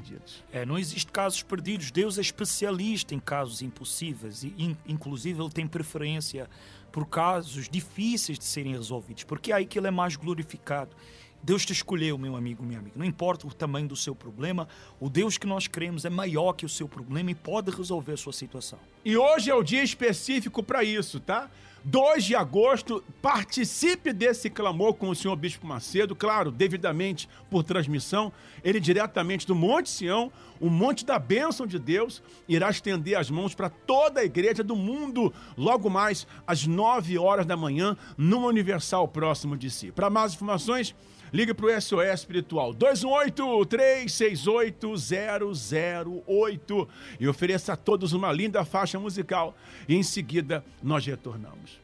perdidos. Não existe casos perdidos. Deus é especialista em casos impossíveis e, inclusive, Ele tem preferência por casos difíceis de serem resolvidos, porque é aí que Ele é mais glorificado. Deus te escolheu, meu amigo, minha amiga. Não importa o tamanho do seu problema, o Deus que nós cremos é maior que o seu problema e pode resolver a sua situação. E hoje é o dia específico para isso, tá? 2 de agosto, participe desse clamor com o senhor Bispo Macedo, claro, devidamente por transmissão. Ele diretamente do Monte Sião, o monte da bênção de Deus, irá estender as mãos para toda a igreja do mundo, logo mais às 9 horas da manhã, numa Universal próximo de si. Para mais informações, ligue para o SOS Espiritual 218-368-008 e ofereça a todos uma linda faixa musical. E em seguida, nós retornamos.